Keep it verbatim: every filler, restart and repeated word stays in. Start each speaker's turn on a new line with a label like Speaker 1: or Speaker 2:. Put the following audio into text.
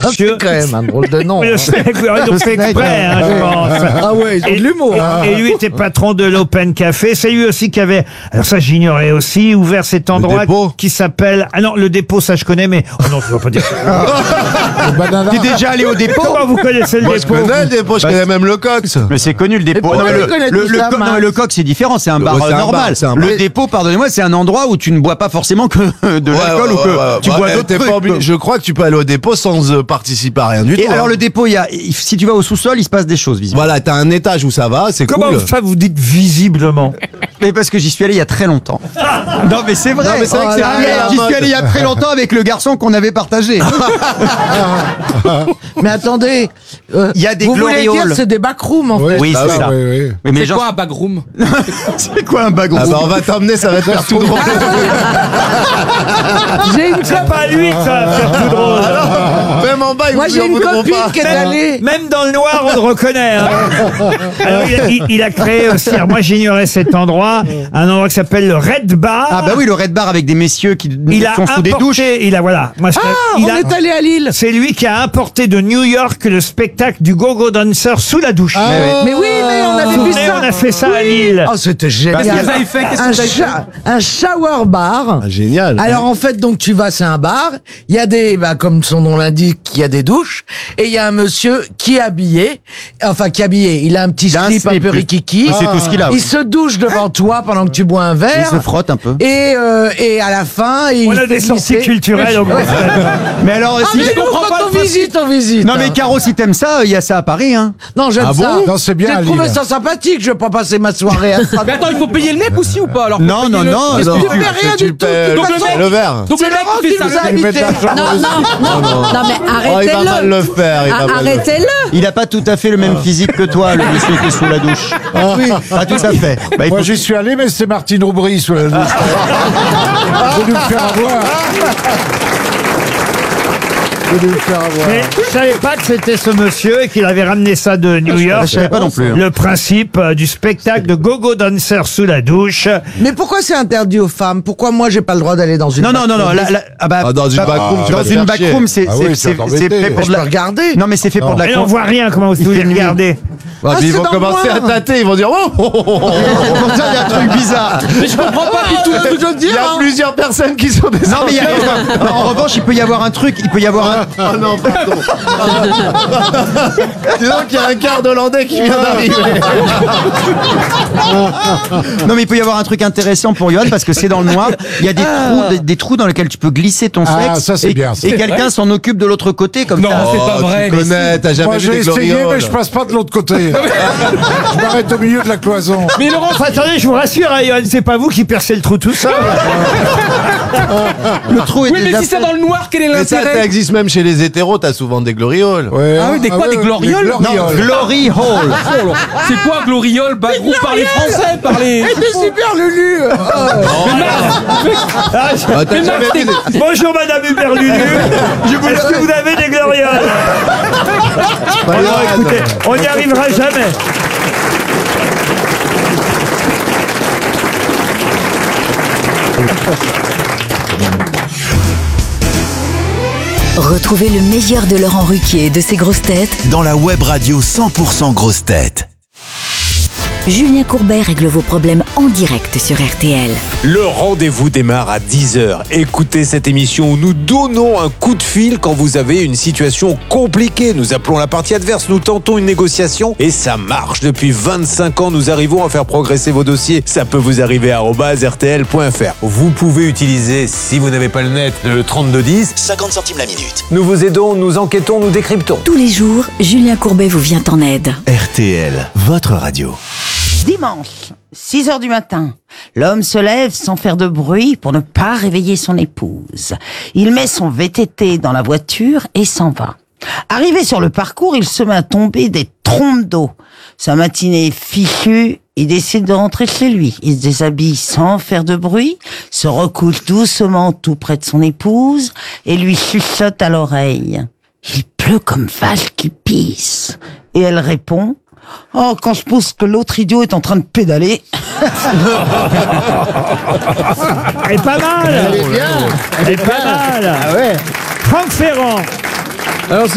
Speaker 1: monsieur.
Speaker 2: C'est quand même un drôle de nom.
Speaker 1: Le Snake, oui, ils ont fait exprès, hein, je pense.
Speaker 2: Ah ouais, ils ont
Speaker 1: Et-
Speaker 2: de l'humour. hein.
Speaker 1: Et lui était patron de l'Open Café. C'est lui aussi qui avait, alors ça j'ignorais aussi, ouvert cet endroit
Speaker 3: dépôt
Speaker 1: qui s'appelle, ah non, le dépôt, ça je connais, mais, oh non, je ne vais pas dire ça.
Speaker 4: Le banana.
Speaker 5: T'es déjà allé au dépôt?
Speaker 1: Comment vous connaissez le
Speaker 3: Moi, je
Speaker 1: dépôt?
Speaker 3: connais le dépôt, je connais même le Cox.
Speaker 5: Mais c'est connu le dépôt.
Speaker 2: pourquoi
Speaker 5: Non, mais
Speaker 2: tu connais
Speaker 5: le, le,
Speaker 2: tout
Speaker 5: le,
Speaker 2: ça,
Speaker 5: co- non,
Speaker 2: Max
Speaker 5: mais le coq, c'est différent, c'est un bar
Speaker 3: Ouais, c'est
Speaker 5: euh,
Speaker 3: un
Speaker 5: normal.
Speaker 3: bar, c'est un
Speaker 5: le
Speaker 3: bar.
Speaker 5: dépôt, pardonnez-moi, c'est un endroit où tu ne bois pas forcément que de l'alcool ou que tu
Speaker 3: Bah,
Speaker 5: bois
Speaker 3: eh,
Speaker 5: d'autres
Speaker 3: t'es pas
Speaker 5: trucs.
Speaker 3: obligé- Je crois que tu peux aller au dépôt sans euh, participer à rien du
Speaker 5: Et
Speaker 3: tout.
Speaker 5: alors
Speaker 3: hein.
Speaker 5: le dépôt, il y a, il- si tu vas au sous-sol, il se passe des choses visiblement.
Speaker 3: Voilà, t'as un étage où ça va, c'est
Speaker 1: Comment
Speaker 3: cool.
Speaker 1: ça vous dites visiblement?
Speaker 5: Mais parce que j'y suis allé il y a très longtemps. Non mais c'est vrai.
Speaker 3: Non, mais c'est vrai que c'est
Speaker 5: Ah,
Speaker 3: arrivé à la
Speaker 5: J'y
Speaker 3: mode.
Speaker 5: suis allé il y a très longtemps avec le garçon qu'on avait partagé.
Speaker 2: Mais attendez, euh,
Speaker 5: Il y a des
Speaker 2: vous voulez
Speaker 5: glorioles.
Speaker 2: dire que c'est des backrooms en
Speaker 4: Oui,
Speaker 2: fait.
Speaker 5: Oui,
Speaker 3: Ah
Speaker 5: c'est
Speaker 3: oui,
Speaker 5: ça.
Speaker 4: oui, oui.
Speaker 5: Oui, mais les
Speaker 6: C'est
Speaker 5: gens-
Speaker 6: quoi un backroom?
Speaker 5: c'est quoi un bagon?
Speaker 3: Ah bah on va t'emmener, ça va te faire tout drôle.
Speaker 2: J'ai une,
Speaker 1: C'est pas lui que ça va faire tout drôle.
Speaker 3: Même en bas, ils
Speaker 2: moi
Speaker 3: vous
Speaker 2: j'ai
Speaker 3: en
Speaker 2: une
Speaker 3: voudront
Speaker 2: copine
Speaker 3: pas.
Speaker 2: qui est allée.
Speaker 1: Même dans le noir, on le reconnaît. hein. Alors, il, a, il- il a créé aussi, alors moi j'ignorais cet endroit, un endroit qui s'appelle le Red Bar.
Speaker 5: Ah bah oui, le Red Bar avec des messieurs qui
Speaker 1: il a
Speaker 5: sont sous des
Speaker 1: importé,
Speaker 5: douches.
Speaker 1: il a voilà. Moi, je-
Speaker 2: Ah,
Speaker 1: il
Speaker 2: on
Speaker 1: a-
Speaker 2: est allé à Lille.
Speaker 1: C'est lui qui a importé de New York le spectacle du Go-Go Dancer sous la douche.
Speaker 2: Mais oui, mais on
Speaker 1: Vous
Speaker 2: avait
Speaker 1: vous
Speaker 2: vu
Speaker 1: souvenez,
Speaker 2: ça.
Speaker 1: on a fait ça à Lille.
Speaker 2: Oh, c'était génial.
Speaker 6: Qu'est-ce que vous avez fait? Qu'est-ce que
Speaker 2: un,
Speaker 6: vous avez fait
Speaker 2: cha- un shower bar.
Speaker 3: Ah, génial.
Speaker 2: Alors en fait, donc tu vas, c'est un bar. Il y a des, bah, comme son nom l'indique, il y a des douches. Et il y a un monsieur qui est habillé, enfin qui est habillé. Il a un petit
Speaker 5: Il a un
Speaker 2: slip un
Speaker 5: slip,
Speaker 2: peu
Speaker 5: lui.
Speaker 2: rikiki.
Speaker 5: Et c'est tout ce qu'il a,
Speaker 2: Il
Speaker 5: oui.
Speaker 2: se douche devant toi pendant que tu bois un
Speaker 5: Il
Speaker 2: verre.
Speaker 5: se frotte un peu.
Speaker 2: Et, euh, et à la fin, il
Speaker 1: On a
Speaker 2: fait
Speaker 1: des sorties
Speaker 2: glisser.
Speaker 1: culturelles au groupe.
Speaker 5: Mais alors,
Speaker 2: Ah,
Speaker 5: si
Speaker 2: mais
Speaker 5: je
Speaker 2: nous,
Speaker 5: comprends
Speaker 2: quand
Speaker 5: pas
Speaker 2: on
Speaker 5: le
Speaker 2: visite, on visite.
Speaker 5: Non mais
Speaker 2: hein.
Speaker 5: Caro, si t'aimes ça, il y a ça à Paris, hein.
Speaker 2: Non, j'aime
Speaker 3: Ah bon
Speaker 2: ça.
Speaker 4: Non, c'est bien à
Speaker 2: J'ai trouvé
Speaker 4: Lille.
Speaker 2: ça sympathique. Je vais pas passer ma soirée à ça.
Speaker 6: Mais attends, il faut payer le mec aussi ou pas alors? faut
Speaker 5: Non,
Speaker 6: payer
Speaker 5: non,
Speaker 6: le-
Speaker 5: non,
Speaker 6: Qu'est-ce
Speaker 5: non.
Speaker 6: que
Speaker 2: Tu
Speaker 6: tu
Speaker 2: fais
Speaker 6: fais?
Speaker 2: rien
Speaker 3: Tu
Speaker 2: du tout.
Speaker 3: paies
Speaker 2: de toute
Speaker 6: Donc le
Speaker 2: façon.
Speaker 6: mec-
Speaker 3: le verre.
Speaker 6: Donc
Speaker 2: C'est
Speaker 6: le mec
Speaker 2: Laurent
Speaker 6: qui
Speaker 2: qui
Speaker 6: fait
Speaker 2: nous a
Speaker 6: ça.
Speaker 4: Ils mettent
Speaker 2: invités.
Speaker 4: de l'argent
Speaker 7: Non,
Speaker 4: dessus.
Speaker 7: non, non, non, mais
Speaker 3: Oh, il va mal
Speaker 7: arrêtez-le.
Speaker 3: le faire. Il va
Speaker 7: Ah,
Speaker 3: mal le faire.
Speaker 7: Arrêtez-le.
Speaker 5: Il a pas tout à fait le même physique que toi, le monsieur qui est sous la douche.
Speaker 2: Oui.
Speaker 5: Pas tout à fait. Bah, il
Speaker 4: Moi
Speaker 5: faut-
Speaker 4: j'y suis allé, mais c'était Martine Aubry sous la douche. J'ai dû me faire avoir. J'ai dû me faire avoir.
Speaker 1: Mais je savais pas que c'était ce monsieur et qu'il avait ramené ça de New York.
Speaker 5: Je savais pas non plus, hein.
Speaker 1: Le principe euh, du spectacle de Go-Go Dancer sous la douche.
Speaker 2: Mais pourquoi c'est interdit aux femmes? Pourquoi moi j'ai pas le droit d'aller dans une
Speaker 5: Non, non, non, non. là- là- ah bah,
Speaker 3: Ah, dans une
Speaker 5: bah,
Speaker 3: backroom, tu
Speaker 5: dans
Speaker 3: vas te
Speaker 5: une
Speaker 3: faire
Speaker 5: backroom,
Speaker 3: chier.
Speaker 5: c'est
Speaker 4: Ah
Speaker 5: c'est-
Speaker 4: oui,
Speaker 5: c'est-
Speaker 4: tu vas
Speaker 5: c'est
Speaker 4: t'embêter.
Speaker 5: fait pour
Speaker 2: Je
Speaker 5: de
Speaker 2: peux
Speaker 5: la.
Speaker 2: regarder.
Speaker 5: Non, mais c'est fait pour de la.
Speaker 1: Et on
Speaker 5: con-
Speaker 1: voit rien, comment vous voulez
Speaker 5: fait nuit.
Speaker 1: regarder.
Speaker 3: Ouais,
Speaker 2: Ah,
Speaker 3: puis ils
Speaker 2: c'est
Speaker 3: vont
Speaker 2: dans
Speaker 3: commencer
Speaker 2: le
Speaker 3: à
Speaker 2: noir.
Speaker 3: tâter, ils vont dire oh, oh, oh, oh, oh.
Speaker 5: Pour ça, il y a un truc bizarre.
Speaker 6: Mais je comprends pas du tout ce que je veux
Speaker 3: Il
Speaker 6: dire.
Speaker 3: y a
Speaker 6: hein.
Speaker 3: plusieurs personnes qui sont des
Speaker 5: Non, mais il y a- non, en revanche, il peut y avoir un truc. Il peut y avoir un.
Speaker 3: Oh non, pardon. Dis donc qu'il y a un quart d'Hollandais qui vient d'arriver.
Speaker 5: Non, mais il peut y avoir un truc intéressant pour Johan parce que c'est dans le noir. Il y a des trous, des, des trous dans lesquels tu peux glisser ton
Speaker 4: Ah,
Speaker 5: sexe.
Speaker 4: ça, c'est
Speaker 5: et,
Speaker 4: bien, ça.
Speaker 5: Et quelqu'un s'en occupe de l'autre côté comme
Speaker 6: Non,
Speaker 5: ça.
Speaker 6: c'est pas
Speaker 3: Oh,
Speaker 6: vrai.
Speaker 3: Tu connais, t'as jamais
Speaker 4: Moi
Speaker 3: vu
Speaker 4: j'ai
Speaker 3: des
Speaker 4: essayé,
Speaker 3: glorioles.
Speaker 4: mais je passe pas de l'autre côté. Je m'arrête au milieu de la cloison.
Speaker 6: Mais Laurent,
Speaker 1: Enfin, attendez, je vous rassure, hein, Johan, c'est pas vous qui percez le trou tout seul.
Speaker 5: Le trou est
Speaker 6: oui, mais
Speaker 5: déjà
Speaker 6: si c'est
Speaker 5: fait.
Speaker 6: dans le noir, quel est
Speaker 3: Mais ça, ça
Speaker 6: l'intérêt?
Speaker 3: existe même chez les hétéros, t'as souvent des glorioles.
Speaker 4: Ouais.
Speaker 6: Ah oui, des quoi, des glorioles?
Speaker 4: Des
Speaker 5: Non,
Speaker 4: glorioles.
Speaker 5: Glory Hall.
Speaker 6: C'est quoi gloriole? Bagrou par les Français, par les.
Speaker 2: C'est super Lulu.
Speaker 1: Ah, je-
Speaker 3: Ah, t'as jamais vu des-
Speaker 1: Bonjour Madame Huberlulu. Est-ce que vous avez des glorioles?
Speaker 3: Pas
Speaker 1: Alors
Speaker 3: grave.
Speaker 1: écoutez, on n'y arrivera jamais.
Speaker 8: Retrouvez le meilleur de Laurent Ruquier et de ses grosses têtes
Speaker 9: dans la web radio cent pour cent grosses têtes.
Speaker 8: Julien Courbet règle vos problèmes en direct sur R T L.
Speaker 10: Le rendez-vous démarre à dix heures. Écoutez cette émission où nous donnons un coup de fil quand vous avez une situation compliquée. Nous appelons la partie adverse, nous tentons une négociation et ça marche. Depuis vingt-cinq ans, nous arrivons à faire progresser vos dossiers. Ça peut vous arriver à arobase r t l point f r. Vous pouvez utiliser, si vous n'avez pas le net, le trente-deux dix.
Speaker 9: cinquante centimes la minute.
Speaker 10: Nous vous aidons, nous enquêtons, nous décryptons.
Speaker 8: Tous les jours, Julien Courbet vous vient en aide.
Speaker 9: R T L, votre radio.
Speaker 7: Dimanche, six heures du matin, l'homme se lève sans faire de bruit pour ne pas réveiller son épouse. Il met son V T T dans la voiture et s'en va. Arrivé sur le parcours, il se met à tomber des trompes d'eau. Sa matinée est fichue, il décide de rentrer chez lui. Il se déshabille sans faire de bruit, se recouche doucement tout près de son épouse et lui chuchote à l'oreille. Il pleut comme vache qui pisse. Et elle répond: oh, quand je pense que l'autre idiot est en train de pédaler.
Speaker 1: Elle est pas mal.
Speaker 2: Elle est bien.
Speaker 1: Elle est pas mal.
Speaker 2: Ah ouais.
Speaker 1: Franck Ferrand.
Speaker 6: Alors,